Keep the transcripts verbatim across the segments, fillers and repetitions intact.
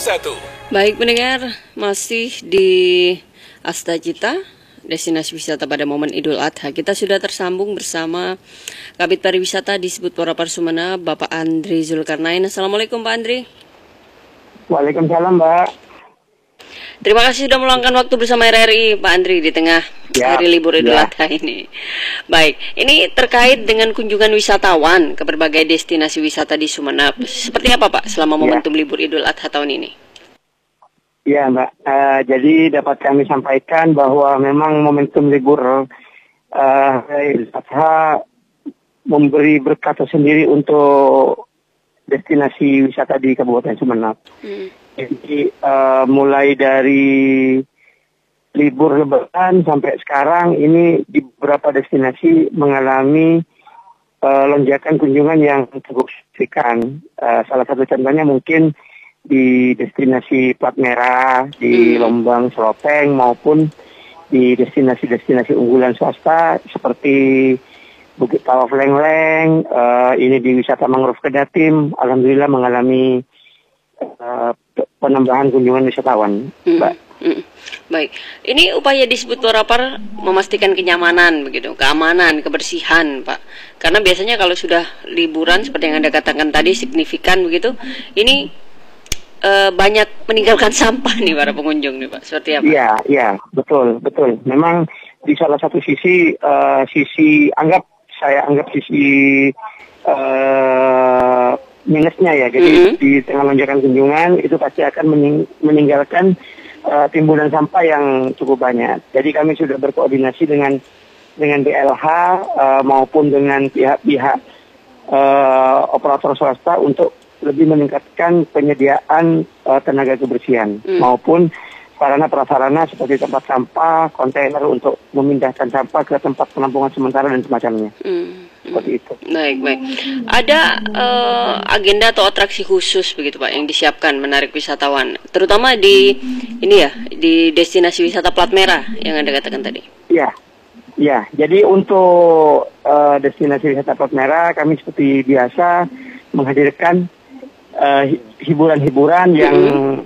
satu. Baik pendengar, masih di Astagita, destinasi wisata pada momen Idul Adha. Kita sudah tersambung bersama Kabid Pariwisata Disbud Porapar Sumeneb, Bapak Andri Zulkarnain. Assalamualaikum Pak Andri. Waalaikumsalam Mbak. Terima kasih sudah meluangkan waktu bersama R R I Pak Andri di tengah ya, hari libur Idul ya. Adha ini. Baik, ini terkait dengan kunjungan wisatawan ke berbagai destinasi wisata di Sumeneb. Seperti apa Pak selama momentum ya. libur Idul Adha tahun ini? Ya Mbak, uh, jadi dapat kami sampaikan bahwa memang momentum libur uh, Idul Adha memberi berkat tersendiri untuk destinasi wisata di Kabupaten Sumeneb. Hmm. Jadi uh, mulai dari libur Lebaran sampai sekarang ini di beberapa destinasi mengalami uh, lonjakan kunjungan yang cukup signifikan. Uh, salah satu contohnya mungkin di destinasi Plat Merah, di Lombang, Selopeng maupun di destinasi-destinasi unggulan swasta seperti Bukit Tawaf Lengleng, uh, ini di wisata Mangrove Kedatim, alhamdulillah mengalami uh, penambahan kunjungan wisatawan, Mbak. Mm, mm. Baik, ini upaya Disbud Porapar memastikan kenyamanan, begitu, keamanan, kebersihan, Pak. Karena biasanya kalau sudah liburan seperti yang Anda katakan tadi signifikan begitu, ini uh, banyak meninggalkan sampah nih para pengunjung nih, Pak. Seperti apa? Iya, iya, betul, betul. Memang di salah satu sisi, uh, sisi anggap saya anggap sisi uh, minusnya ya, jadi mm-hmm. di tengah lonjakan kunjungan itu pasti akan mening- meninggalkan uh, timbunan sampah yang cukup banyak. Jadi kami sudah berkoordinasi dengan dengan B L H uh, maupun dengan pihak-pihak uh, operator swasta untuk lebih meningkatkan penyediaan uh, tenaga kebersihan mm. maupun sarana prasarana seperti tempat sampah, kontainer untuk memindahkan sampah ke tempat penampungan sementara dan semacamnya. Hmm. Seperti itu. Baik, baik. Ada uh, agenda atau atraksi khusus begitu Pak yang disiapkan menarik wisatawan, terutama di ini ya, di destinasi wisata Plat Merah yang Anda katakan tadi. Iya. Ya, jadi untuk uh, destinasi wisata Plat Merah kami seperti biasa menghadirkan uh, hiburan-hiburan yang hmm.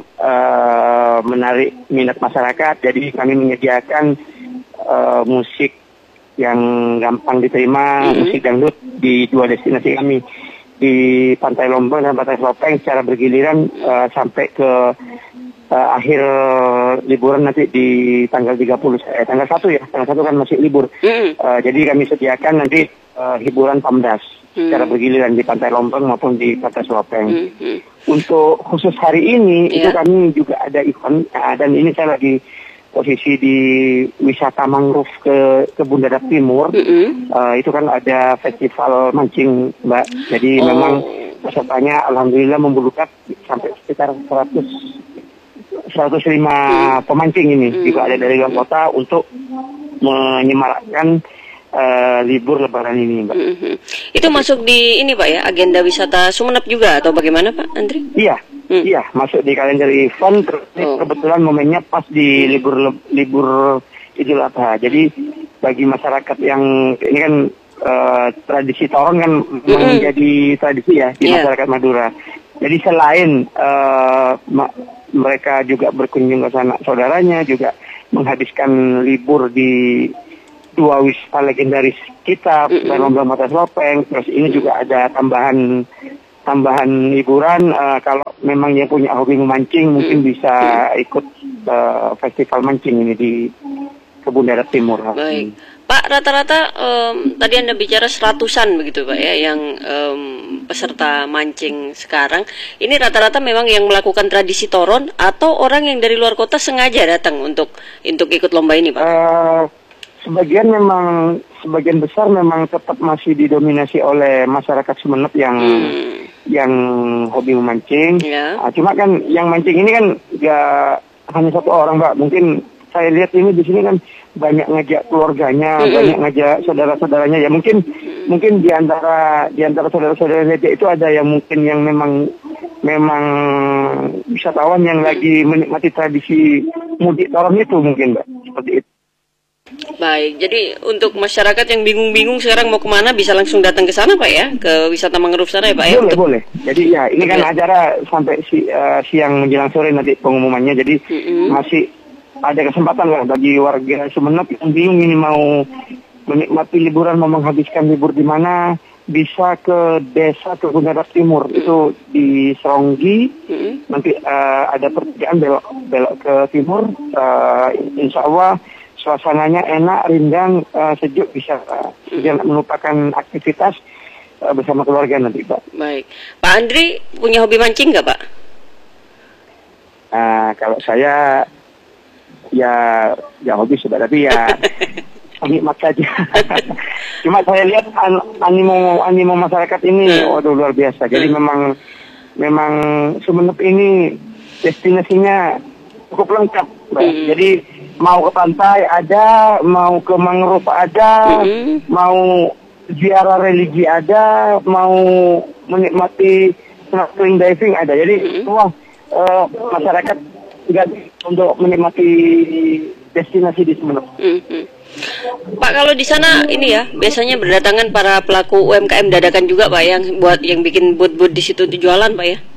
Uh, menarik minat masyarakat. Jadi kami menyediakan uh, musik yang gampang diterima, mm-hmm. musik dangdut di dua destinasi kami, di Pantai Lombang dan Pantai Selopeng secara bergiliran uh, sampai ke uh, akhir liburan nanti di tanggal tiga puluh, eh, tanggal satu ya, tanggal satu kan masih libur. Mm-hmm. Uh, jadi kami sediakan nanti uh, hiburan PAMDAS mm-hmm. secara bergiliran di Pantai Lombang maupun di Pantai Selopeng. Mm-hmm. Untuk khusus hari ini yeah. itu kami juga ada event, uh, dan ini saya lagi posisi di wisata mangrove ke ke Bunda Darat Timur. Mm-hmm. uh, itu kan ada festival mancing, Mbak. Jadi oh. memang pesertanya alhamdulillah membludak sampai sekitar seratus seratus lima mm. pemancing ini. Mm. Juga ada dari luar kota untuk menyemarakkan Uh, libur Lebaran ini, Mbak. Mm-hmm. Itu masuk di ini Pak ya, agenda wisata Sumeneb juga atau bagaimana Pak Andri? Iya, mm. iya masuk di kalender event. Oh. Kebetulan momennya pas di libur libur Idul Adha. Jadi bagi masyarakat yang ini kan uh, tradisi toron kan mm-hmm. menjadi tradisi ya di yeah. masyarakat Madura. Jadi selain uh, ma- mereka juga berkunjung ke sana saudaranya, juga menghabiskan libur di dua wisata legendaris kita, Pantai Lombang, Pantai Selopeng. Terus ini juga ada tambahan tambahan hiburan. Uh, kalau memang yang punya hobi memancing, mungkin bisa ikut uh, festival mancing ini di Kebun Darat Timur. Baik, Pak, rata-rata um, tadi Anda bicara seratusan begitu Pak ya, yang um, peserta mancing sekarang. Ini rata-rata memang yang melakukan tradisi toron atau orang yang dari luar kota sengaja datang untuk untuk ikut lomba ini Pak? Uh, Sebagian memang, sebagian besar memang tetap masih didominasi oleh masyarakat Sumeneb yang hmm. yang hobi memancing. Yeah. Nah, cuma kan yang mancing ini kan gak hanya satu orang, Mbak. Mungkin saya lihat ini di sini kan banyak ngajak keluarganya, hmm. banyak ngajak saudara-saudaranya. Ya mungkin hmm. mungkin di antara di antara saudara-saudaranya itu ada yang mungkin yang memang memang wisatawan yang hmm. lagi menikmati tradisi mudik toron itu mungkin, Mbak. Seperti itu. Baik, jadi untuk masyarakat yang bingung-bingung sekarang mau kemana bisa langsung datang ke sana Pak ya, ke wisata mangrove sana ya Pak ya? Boleh, untuk... boleh. Jadi ya ini kan acara sampai si, uh, siang menjelang sore nanti pengumumannya, jadi mm-hmm. masih ada kesempatan lah bagi warga Sumeneb yang bingung ini mau menikmati liburan, mau menghabiskan libur di mana, bisa ke desa Kebun Darat Timur, mm-hmm. itu di Seronggi, mm-hmm. nanti uh, ada pertigaan belok, belok ke timur, uh, insya Allah suasananya enak, rindang, uh, sejuk, bisa uh, jangan melupakan aktivitas uh, bersama keluarga nanti Pak. Baik, Pak Andri punya hobi mancing nggak Pak? Uh, kalau saya ya ya hobi sudah, tapi ya nikmat saja. Cuma saya lihat an animo animo masyarakat ini, hmm. waduh luar biasa. Jadi hmm. memang memang Sumeneb ini destinasinya cukup lengkap, Mbak. Hmm. Jadi mau ke pantai ada, mau ke mangrove ada, mm-hmm. mau ziarah religi ada, mau menikmati snorkeling diving ada. Jadi mm-hmm. semua uh, masyarakat nggak untuk menikmati destinasi di Sumeneb. Mm-hmm. Pak, kalau di sana ini ya biasanya berdatangan para pelaku U M K M dadakan juga Pak, yang buat yang bikin booth-booth di situ untuk jualan Pak ya?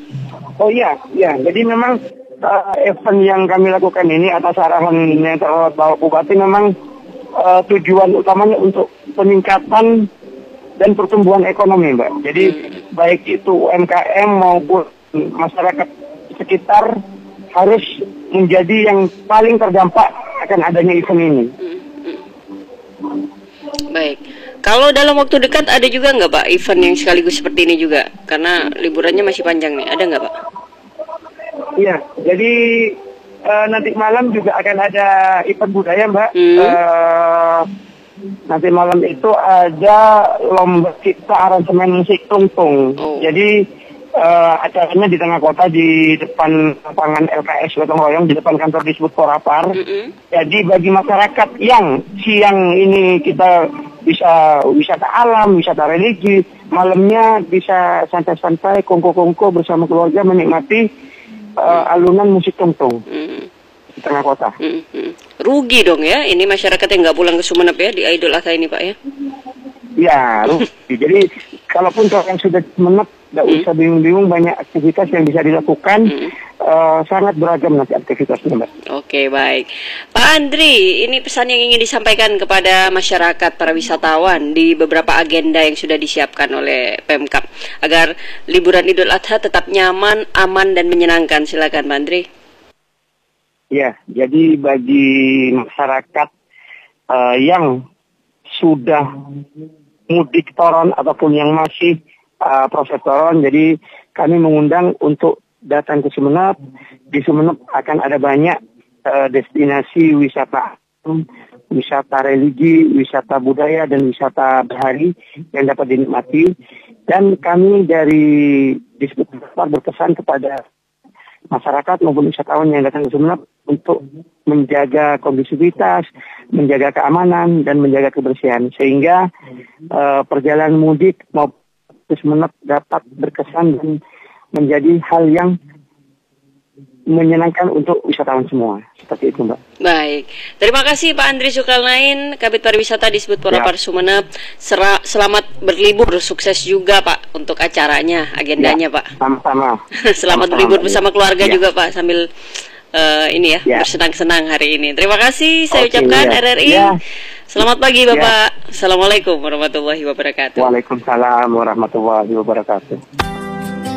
Oh iya, ya. Jadi memang Uh, event yang kami lakukan ini atas arahan yang terhormat Bapak Bupati memang uh, tujuan utamanya untuk peningkatan dan pertumbuhan ekonomi Mbak. Jadi hmm. baik itu U M K M maupun masyarakat sekitar harus menjadi yang paling terdampak akan adanya event ini. Hmm. Hmm. Baik. Kalau dalam waktu dekat ada juga nggak Pak event yang sekaligus seperti ini juga? Karena liburannya masih panjang nih, ada nggak Pak? Iya, jadi uh, nanti malam juga akan ada event budaya Mbak. Hmm. Uh, nanti malam itu ada lomba cipta aransemen musik tungtung. Oh. Jadi uh, acaranya di tengah kota di depan lapangan L K S Gotong Royong, di depan kantor Disbud Porapar. Mm-hmm. Jadi bagi masyarakat yang siang ini kita bisa wisata alam, wisata religi, malamnya bisa santai-santai, kongko-kongko bersama keluarga menikmati Uh, alunan musik tungtung mm. di tengah kota. Mm -hmm. Rugi dong ya, ini masyarakat yang nggak pulang ke Sumeneb ya di Idul Adha ini Pak ya? Ya, rugi. Jadi kalaupun orang yang sudah Sumeneb nggak mm. usah bingung-bingung, banyak aktivitas yang bisa dilakukan. Mm. Uh, sangat beragam nanti aktivitasnya Mbak. Oke, baik. Pak Andri, ini pesan yang ingin disampaikan kepada masyarakat, para wisatawan di beberapa agenda yang sudah disiapkan oleh Pemkab agar liburan Idul Adha tetap nyaman, aman, dan menyenangkan. Silakan Pak Andri. Ya, jadi bagi masyarakat uh, yang sudah mudik toron ataupun yang masih uh, proses toron, jadi kami mengundang untuk datang ke Sumeneb. Di Sumeneb akan ada banyak uh, destinasi wisata, wisata religi, wisata budaya, dan wisata bahari yang dapat dinikmati. Dan kami dari Disbud berpesan kepada masyarakat maupun wisatawan yang datang ke Sumeneb untuk menjaga kondusivitas, menjaga keamanan, dan menjaga kebersihan, sehingga uh, perjalanan mudik maupun ke Sumeneb dapat berkesan dan menjadi hal yang menyenangkan untuk wisatawan semua. Seperti itu Mbak. Baik, terima kasih Pak Andri Zulkarnain, Kabid Pariwisata Disbud Porapar ya. Sumeneb. Sera Selamat berlibur, sukses juga Pak untuk acaranya, agendanya ya, Pak. Sama-sama. Selamat sama-sama berlibur bersama keluarga ya. Juga Pak, sambil uh, ini ya, ya. bersenang-senang hari ini. Terima kasih saya Oke, ucapkan ya. R R I. Ya. Selamat pagi Bapak. Ya. Assalamualaikum warahmatullahi wabarakatuh. Waalaikumsalam warahmatullahi wabarakatuh.